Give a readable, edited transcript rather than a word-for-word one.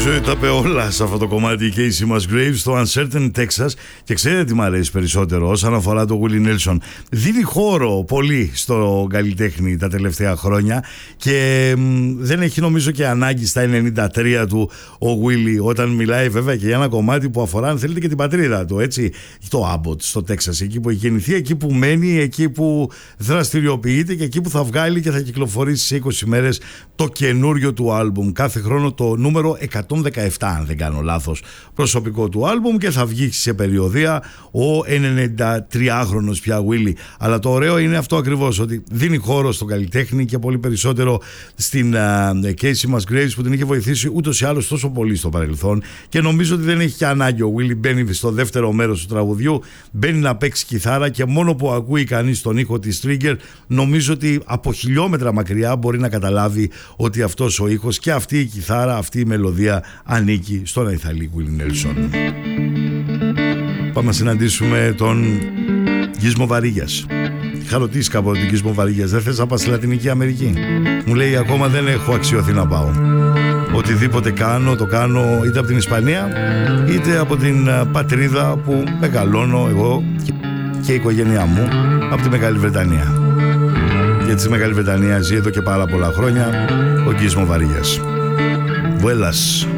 Νομίζω ότι τα είπε όλα σε αυτό το κομμάτι η Casey Musgraves στο Uncertain Texas. Και ξέρετε τι μου αρέσει περισσότερο όσον αφορά το Willie Nelson? Δίνει χώρο πολύ στο καλλιτέχνη τα τελευταία χρόνια και δεν έχει νομίζω και ανάγκη στα 93 του ο Willie, όταν μιλάει βέβαια και για ένα κομμάτι που αφορά, αν θέλετε, και την πατρίδα του, έτσι, το Abbott στο Τέξας, εκεί που έχει γεννηθεί, εκεί που μένει, εκεί που δραστηριοποιείται και εκεί που θα βγάλει και θα κυκλοφορήσει σε 20 μέρες το καινούριο του άλμπουμ. Κάθε χρόνο το νούμερο 117, αν δεν κάνω λάθος, προσωπικό του άλμπουμ, και θα βγει σε περιοδία ο 93χρονος πια Willie. Αλλά το ωραίο είναι αυτό ακριβώς, ότι δίνει χώρο στον καλλιτέχνη και πολύ περισσότερο στην Casey Musgraves, που την είχε βοηθήσει ούτως ή άλλως τόσο πολύ στο παρελθόν, και νομίζω ότι δεν έχει και ανάγκη. Ο Willie μπαίνει στο δεύτερο μέρος του τραγουδιού, μπαίνει να παίξει κιθάρα και μόνο που ακούει κανείς τον ήχο της Trigger, νομίζω ότι από χιλιόμετρα μακριά μπορεί να καταλάβει ότι αυτός ο ήχος και αυτή η κιθάρα, αυτή η μελωδία ανήκει στον Αϊθαλή Willie Nelson. Πάμε να συναντήσουμε τον Γκίσμο Βαρίγιας. Είχα ρωτήσει κάποτε τον Γκίσμο Βαρίγιας, δεν θες να πας στη Λατινική Αμερική? Μου λέει, ακόμα δεν έχω αξιωθεί να πάω. Οτιδήποτε κάνω, το κάνω είτε από την Ισπανία είτε από την πατρίδα που μεγαλώνω εγώ και η οικογένειά μου, από τη Μεγάλη Βρετανία. Γιατί στη Μεγάλη Βρετανία ζει εδώ και πάρα πολλά χρόνια ο Γκίσμο Βαρίγιας. Vuelas.